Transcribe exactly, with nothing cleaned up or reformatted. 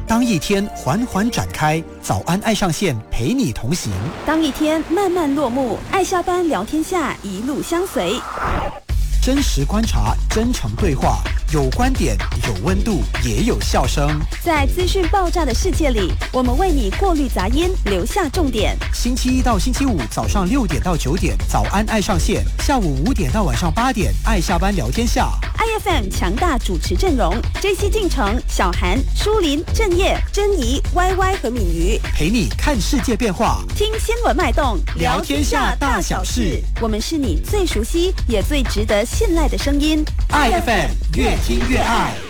当一天缓缓展开，早安爱上线陪你同行； 当一天慢慢落幕，爱下班聊天下一路相随。 真实观察，真诚对话，有观点，有温度，也有笑声。 在资讯爆炸的世界里，我们为你过滤杂音，留下重点。 星期一到星期五早上六点到九点，早安爱上线；下午五点到晚上八点，爱下班聊天下。 I F M 强大主持阵容 ：J C 进城、小韩、舒林、郑业、珍妮、Y Y 和敏瑜， 陪你看世界变化， 听新闻脉动， 聊天下大小事。 我们是你最熟悉也最值得信赖的声音。 I F M 越听越爱。